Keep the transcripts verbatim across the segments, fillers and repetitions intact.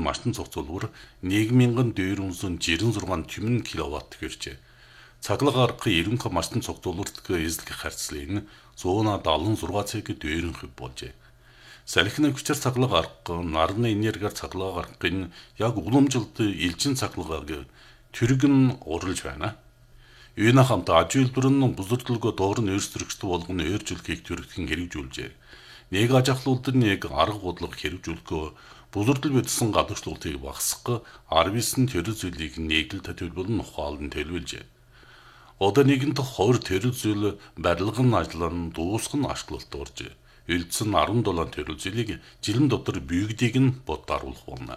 машин цогцолбор нэг мянган дөрвөн жирэн зургаан тэмэн киловатт гэрчээ. Цаглага арга ерөнхий машин цогцолборт эзлэх харьцлын зуун дадлан зургаан цэг дөрвөн хэв болжээ. Салхины хүчээр цаглага арга нарны энергиар цаглага аргын яг уламжилт элчин цаглагааг тэрэг нь уралж байна. Юуна хамт аж үйлдвэрийн бузарлалгоо доор нь өөрсдөрөгчд болгоно өөрчлөлтийг төрөгдөн хэрэгжүүлжээ. Нэг аж ахлуулд нэг арга бодлого хэрэгжүүлэхөө бузарлал бидсэн гадагшлуултыг багасгах арвисэн төрөл зүйлийг нэгдэл төлөвлөлн ухаалн төлөвлөжээ. Одоо нэгэнт хоёр төрөл зүйл барилгын ажлын дуусган ашиглалт оржээ. Үлдсэн арван долоо төрөл зүйлийг жилэн дотор биегдийг нь бодоруулах болно.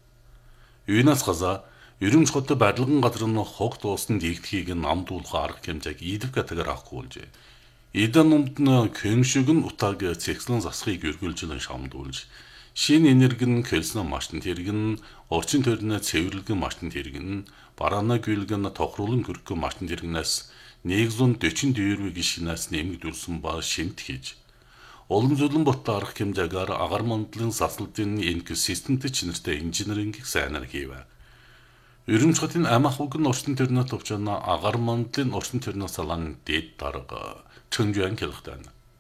Юунаас газа Ерөнхий хотод барилгын газар нь хог дуусны дэгдэхийг намдуулах арга хэмжээг идэх гатагаар авахгүй болжээ. Эдэн номд нь кэншиг нь утааг цэгцлэн засахыг өргөлжлөн шамдуулж, шин энерги нь кэлсэн машин тэрэг нь орчин төрнө цэвэрлэгэн машин тэрэг нь бараана гүйлгэн тохируулан хөрөх машин тэрэгнээс нэгдүгээр дөрвөн гишнээс нэмэгдүүлсэн ба шимт хийж уламжлалт бот арга хэмжээгээр агаар мандлын засалтын энх системтэй чинэртэй инженеринг сайнаар хийвэ. Ерөнхий хотын ам ахуйг нь орчин төрнөд төвчнө агаар мандлын орчин төрнөөс салан дэд дарга чөнжөн хэлхтэн.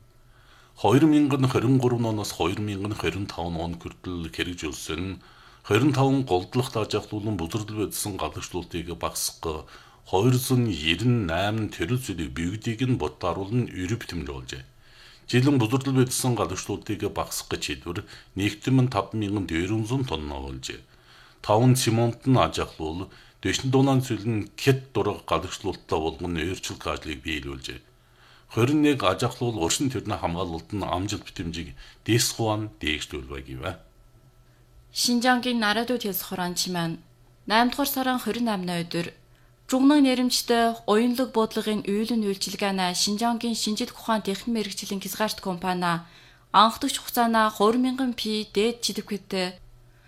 хоёр мянган хорин гурав оноос хоёр мянган хорин таван он хүртэл хэрэгжүүлсэн хорин таван голдлох таажаахлуулан бузарлал байдсан гадагшлуултыг багасгах двести девяносто восемь төрөл зүйлийг биегдийг нь бодоруулан өрөв тэмүүлжээ. Жилэн бузарлал байдсан гадагшлуултыг багасгах чийдвэр нэгдсэн таван мянган дөрвөн тонн олжээ. Таван цемент нь аж ахлуул дэшин дуунан зүйлэн кет дурга гадагшлуултаа болгоно өөрчлөлт ажлыг биелүүлжээ. двадцать один аж ахлуул орчин төрний хамгаалалт нь амжилт битэмжийг дэсхуан дээгшүүлвэ гэвэ. Шинжангийн нарадууд хэлс хураанч маань eight дугаар сарын twenty-eighны өдөр Жугнан нэрэмжтэй уянлаг бодлогын үйлэн үйлчилгаана Шинжангийн шинжлэх ухаан техник мэргэжлийн хязгаарт компани анхдагч хугацаана two thousand пи дээд чидэвхэттэй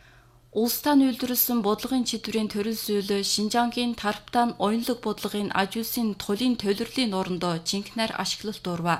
Улстан үйлдвэрлэсэн бодлогын чидэврийн төрөл зүйл Шинжангийн тарптан уянлаг бодлогын аж үйлсийн тулын төлөвлөлийн орондоо жинхнээр ашиглалт дурва.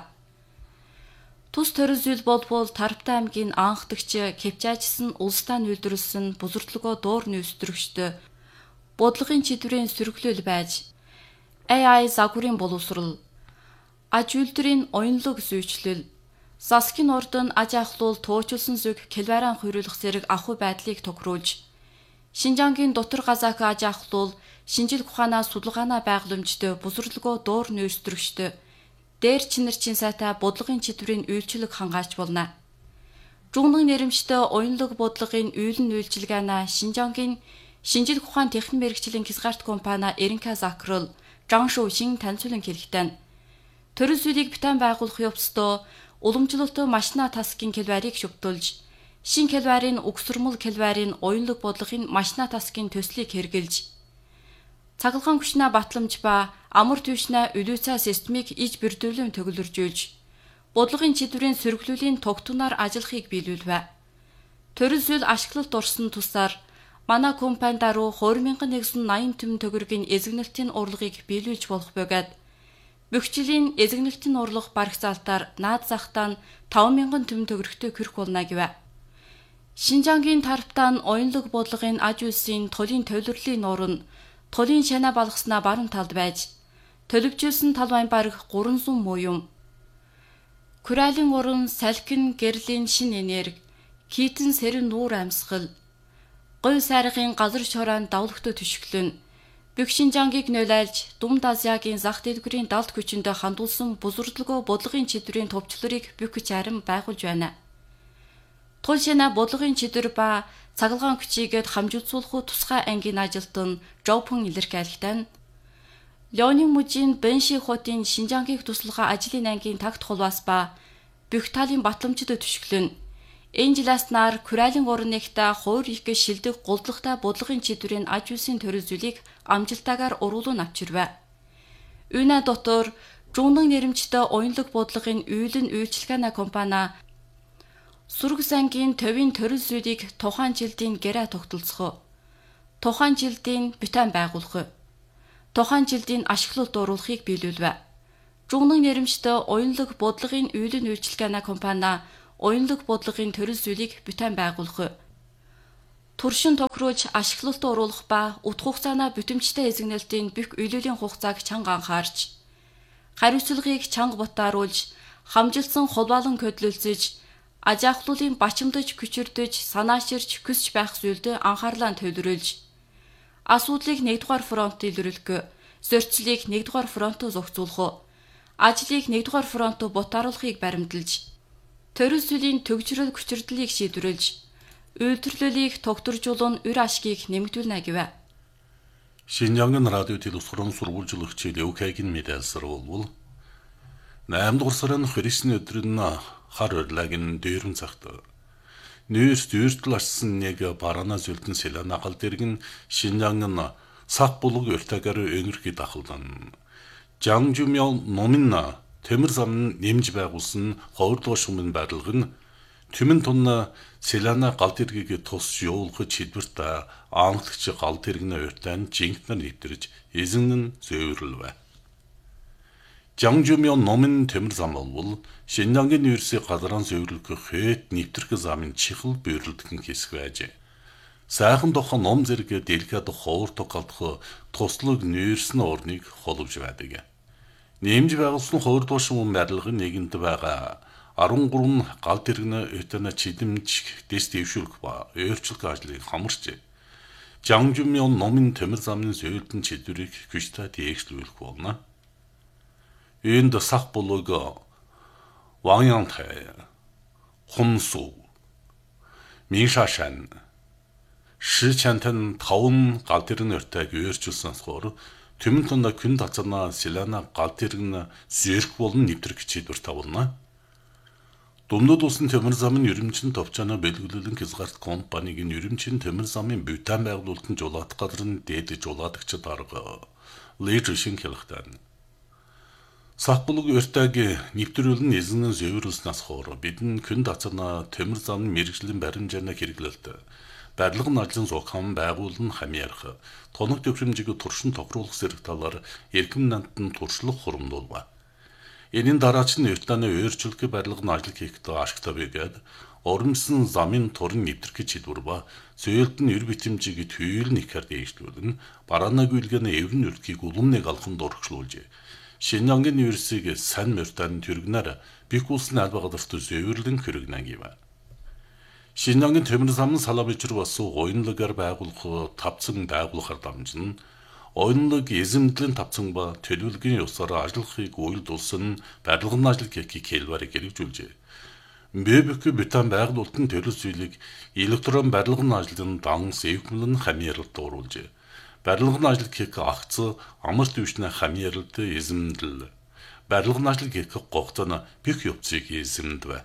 Тус төрөл зүйл болбол Тарптай аймгийн анхдагч Кепчажсэн Улстан үйлдвэрлэсэн бузардлогоо дуур нөөцлөгчдөө бодлогын чидэврийн сөрөглөл байж эй ай загварын боловсрол аж үйлдвэрийн уянлаг зүйчлэл Саскин ордон аж ахлуул туучилсан зүг Келваран хөрүүлэх зэрэг ахуй байдлыг тохируулж, Шинжангийн дотор газаах аж ахлуул шинжлэх ухаанаа судалгаанаа байгууламжтай бузарлогоо дуур нөөцлөгчдөө дээр чинэрчин сайтай бодлогын чидэврийн үйлчлэг хангаач болно. Жугнан нэрэмжтэй уянлаг бодлогын үйлэн үйлчилгаана Шинжангийн шинжлэх ухаан техник мэргэжлийн хязгаарт компани Эренка Закрал Жан Шушин танилцуулан хэлэхдээ төрөл зүйлийг битэн байгуулах явцдаа уламжлалт машина таскын келварийг шүгдүүлж, шин келварын угсрмал келварын уянлаг бодлогын машина таскын төслийг хэрэгжилж, цаглагаан хүчнээ батламж ба амар түвшнээ үлүүцаа системийг иж бэрдүүлэн төгөлөржүүлж, бодлогын чидэврийн сөрөглөлийн тогтунаар ажиллахыг биелүүлвэ. Төрөл зүйл ашиглалт орсон тусаар манай компанид руу two thousand one hundred eighty төм төгрөгийн эзэгнэлтийн урлагийг биелүүлж болох бөгөөд Бөхчлийн эзэгнэлтийн урлах барагцаалтаар наад захтаа five thousand төм төгрөгтэй көрөх болно гэвэ. Шинжангийн тарптан уянлаг бодлогын аж үйлсийн тулын төлөвлөлийн нуурн тулын шанаа балгаснаа баруун талд байж төлөвчүүлсэн тал байн бараг three hundred муу юм. Куралын уран салхин гэрлийн шин энерги, китэн сэрэн нуур амьсгал, говь сайргын газар шороон давлагтай түшиглэн Бүх Шинжангийг нөлөөлж, Думд Азиягийн зах дэлгүүрийн далд хүчиндээ хандуулсан бузардлогоо бодлогын чидэврийн төвчлөрийг бүх хүч харин байгуулж байна. Тул шана бодлогын чидэвэр ба цаглагаан хүчийгэд хамжуулсуулах тусгай ангийн ажилтан Жопон илэрхийлэлтэн Леонин мужийн Бэнши хотын Шинжангийг туслахаа ажлын ангийн тагт хулваас ба бүх талын батламжид түшиглэн энэ жилээс нар Куралын орнигта хуур их шилдэг голдлогтой бодлогын чидэврийн аж үйлсийн төрөл зүйлийг амжилтаагаар уруулуун авчирвэ. Үүнэ дотор Жугнан нэрэмжтэй уянлаг бодлогын үйлэн үйлчилгаана компани Сүрэг сангийн төвийн төрөл зүйлийг тухайн жилдийн гэрээ тогтолцох, тухайн жилдийн битэн байгуулах, тухайн жилдийн ашиглалт оруулахыг биелүүлвэ. Жугнан нэрэмжтэй уянлаг бодлогын үйлэн үйлчилгаана компани уянлаг бодлогын төрөл зүйлийг битэн байгуулах, туршин тохируулж ашиглалтад оруулах ба утга хугацаанаа бүтэмжтэй эзэгнэлтийн бүх үйлүүлийн хугацааг чанга анхаарч, хариуцлагыг чанга бутааруулж, хамжилсан холбоолон көдлөлцөж, аж ахлуулын бачимдаж, күчирдэж, санааширч, хүсч байх зүйлдээ анхаарлаа төвлөрүүлж, асуудлыг нэгдүгээр фронтод илрүүлэх, зөрчлийг нэгдүгээр фронтод зохицуулах, ажлыг нэгдүгээр фронтод бутааруулахыг баримталж, төрөл зүйлийн төгжрөл хүчирдлийг шийдвэрлэж, үйлдвэрлэлийг тогтворжуулан үр ашгийг нэмэгдүүлнэ гэв. Шинжангийн радио телевизорын сурвалжлагч Леокагийн мэдээлсээр болвол наймд дугаар сарын хөрсний өдөр нь хар урлагийн дээрэн цагт нүүрс дүүртэл ашсан нэг барана зүлдэн селана гал дэргэн Шинжангийн сах булг өртөгөр өнгөрхий дахалдан Жангжумял номинна Төмөр зам нэмж байгуулсан ховрлоо шумын байрлал нь Түмэн тунна Селана гал дэргийг тус явуулахад шийдвэрт аамтлагч гал дэргний урьтан жинхнэр нэвтэрж эзэн нь зөөвөрлөв. Жангжумян номын Төмөр зам бол Шинжангийн университет газрын зөөвөрлөх хэт нэвтрэх замын чихэл бүйрэлдэх хэсэг байж. Сайхан тохон ном зэрэг деликат ховор тогалдах туслаг нүүрсний орныг холбож байдаг. Нэмж байгуулсан ховрлоо шумын байрлал нэгэнт байгаа арван гурван гал дэргэн өтөна чидэмж дэс дэвшүүлэх ба өөрчлөх ажлыг хамарч Жангжумян номын Төмөр замын зөвлөлтөн чидвэрийг хүчтэй дээгшлүүлэх болно. Энд сах булог Ванянтай, Хунсу, Миншашан, Шичантан таван гал дэргэн өртөг өөрчилсөн суур Түмэн тунда күн тацарна Селана гал дэргэн зэрэг болон нэвтрэх чидвэр тавуулна. Думдууд улсын Төмөр замын ерөнхий товчооноо бэлгэлүүлэн хязгаарт компанийн ерөнхий Төмөр замын бютан байгуулалтын жуулаадах газрын дээд жуулаадагчид арга лежишин хэлхтэн. Сах булг өртөг нэвтрүүлэн эзэн зөөвөрлснээс хойш бидэн күн тацарна Төмөр замын мэрэгжлийн баримжаана хэрэглэлт барилгын ажлын зохион байгуулан хамаарах тоног төвшинжиг туршин тохируулах зэрэг талаар эрхэм нантан туршлах хурамдуулва. Энийн дараач нь урьтааны өөрчлөлт барилгын ажил хийхдээ ашигтай байгаад оромсон замын турын нэвтрэх чидвэр ба зөөлт нь эр битэмжиг түйл нэхэр дэвшлүүлэн бараанаг үйлгэн эврэн үрдгийг уламныг алхан дургшлуулж Шинжангийн университет сан мөртан түргнээр бих улсын алба газарт зөөвөрлөн хөргнэ гэв. Шинжангийн Төмөр замын салабичр бас оюунлагаар байгуулах тавцан байгуулахар дамжин оюунлаг эзэмдлийн тавцан ба төлөвлөгийн ёсоор ажиллахыг үйлдүүлсэн барилгын ажил гэхийг хэлбэрийг хэрэгжүүлжээ. Бэбк бютан байгуулалтын төрөл зүйлийг электрон барилгын ажлын данс эвхмлэн хамааралд оруулжээ. Барилгын ажил гэхийг агц амар төвшнө хамааралд эзэмдэл. Барилгын ажил гэхийг гогцон бих явцыг эзэмдвэ.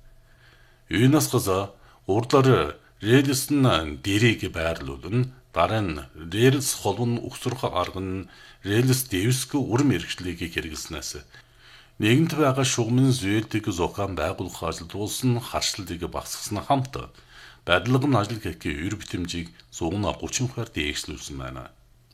Юунаас газа урдлаар рельсн дэрийг байрлуулан дараа нь рельс холбон өгсөрөх арга нь рельс дэвсг үр мэрэгчлийг хэрэглэснээс нэгэнт байгаа шугамын зөөлтийг зохион байгуулах ажилд улсын харшилтыг багасгасан хамт барилгын ажил гэхийг өр битэмжийг сто тридцать хувиар дээгшлүүлсэн байна.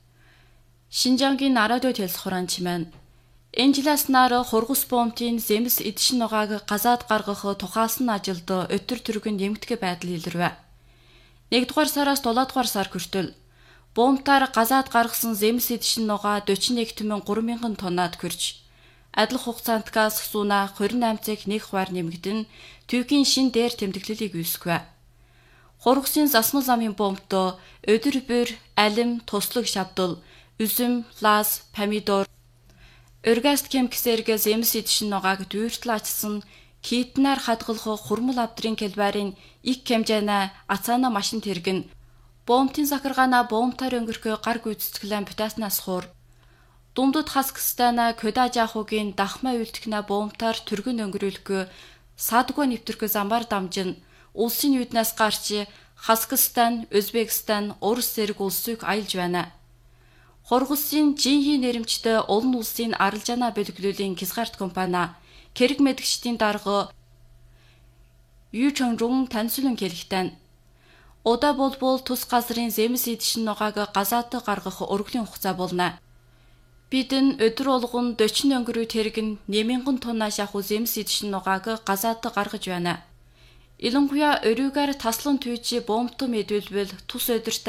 Шинжангийн радио телевизорын чимэн энэ жиласнаар хургус бомтын зэмс эдшин нугааг газаад гаргах тухаасан ажилд өтөр төргөн нэмэгдэх байдал илэрвэ. нэгдүгээр сараас долоодугаар сар хүртэл бомтаар газаад гаргасан зэмс эдшин нугаа сорок нэг түмэн гурван мянган тоннад хүрч адил хугацаанд газ сууна двадцать восемь цагт нэг хувиар нэмэгдэн төвгийн шин дээр тэмдэглэлийг үүсгэв. Хургусын засмал замын бомт өдөр бүр алим, туслаг шавдал, üzüm, лаз, помидор, оргаст кемксэргэ зэмс эдшин нугааг дүүртэл ачсан китнаар хадгалах хурмал авдрын келбарын их хэмжээна ацаана машин тэргэн бомтын захаргаана бомтаар өнгөрхөө гар гүйцэтгэлэн бутааснаас хуур дундад хаскстана кодажахугийн дахмаа үлдэхнэ бомтаар түргэн өнгөрүүлэхгүй садгүй нэвтэрхүү замбар дамжин улсын юуднаас гарч Хаскстан, Өзбекстан, Орос зэрэг улсыг аялж байна. Хургусын жинхэнэ нэрэмжтэй олон улсын арилжаана бэлгэлүүлийн Кисгарт компани Кэрэг мэдгчдийн дарга Ючонрун таньсуулан хэлэхдээ удаа болбол тус газрын зэмс эдшин нугааг газаад гаргах өргөлийн хугацаа болно. Бидэн өдөр болгон сорок өнгөрүү тэрэг нь нэмэнгэн тонна шахуу зэмс эдшин нугааг газаад гаргаж байна. Илэнгуяа өрүүгээр таслан түйжи бомбтон мэдүүлбэл тус өдөрт